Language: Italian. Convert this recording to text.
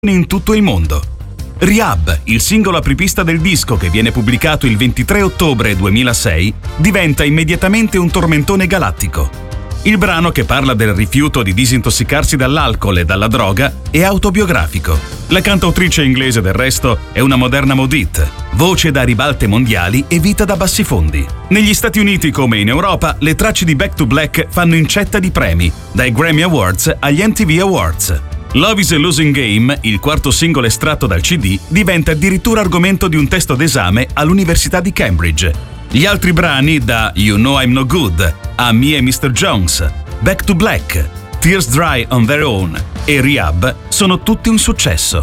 in tutto il mondo. Rehab, il singolo apripista del disco che viene pubblicato il 23 ottobre 2006, diventa immediatamente un tormentone galattico. Il brano, che parla del rifiuto di disintossicarsi dall'alcol e dalla droga, è autobiografico. La cantautrice inglese, del resto, è una moderna modit, voce da ribalte mondiali e vita da bassifondi. Negli Stati Uniti, come in Europa, le tracce di Back to Black fanno incetta di premi, dai Grammy Awards agli MTV Awards. Love is a Losing Game, il quarto singolo estratto dal CD, diventa addirittura argomento di un testo d'esame all'Università di Cambridge. Gli altri brani, da You Know I'm No Good a Me and Mr. Jones, Back to Black, Tears Dry on Their Own e Rehab, sono tutti un successo.